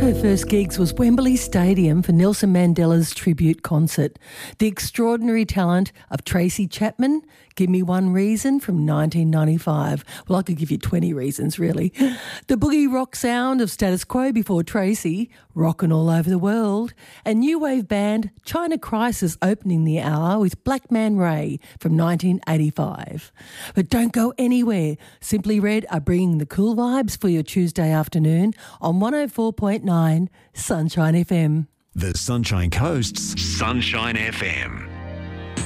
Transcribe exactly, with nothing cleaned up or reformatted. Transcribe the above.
her first gigs was Wembley Stadium for Nelson Mandela's tribute concert. The extraordinary talent of Tracy Chapman, Give Me One Reason from nineteen ninety-five. Well, I could give you twenty reasons, really. The boogie rock sound of Status Quo before Tracy, rockin' all over the world. And new wave band China Crisis opening the hour with Black Man Ray from nineteen eighty-five. But don't go anywhere. Simply Red are bringing the cool vibes for your Tuesday afternoon on one oh four point nine Sunshine F M. The Sunshine Coast's Sunshine F M.